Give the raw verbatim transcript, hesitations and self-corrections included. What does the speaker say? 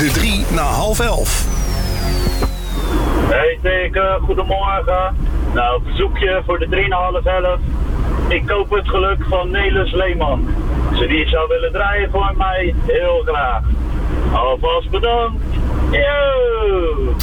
De drie na half elf. Hey Teke, goedemorgen. Nou, verzoekje voor de drie na half elf. Ik koop het geluk van Nelis Leeman. Ze die zou willen draaien voor mij, heel graag. Alvast bedankt. Yo!